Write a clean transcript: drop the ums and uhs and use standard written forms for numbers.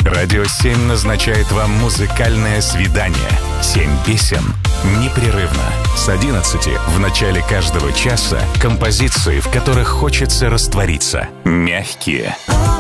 Радио 7 назначает вам музыкальное свидание. 7 песен непрерывно. С 11 в начале каждого часа композиции, в которых хочется раствориться. Мягкие,